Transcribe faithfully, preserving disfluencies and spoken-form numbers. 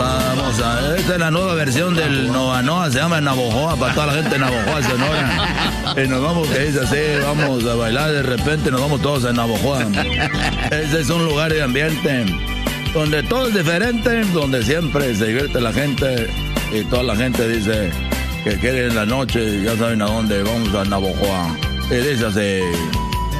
Vamos a... Esta es la nueva versión del Nova Noa, se llama Navojoa, para toda la gente de Navojoa, Sonora. Y nos vamos, que dice así, vamos a bailar, de repente nos vamos todos a Navojoa. Ese es un lugar de ambiente donde todo es diferente, donde siempre se divierte la gente y toda la gente dice que quiere en la noche, ya saben a dónde, vamos a Navojoa. Y dice así...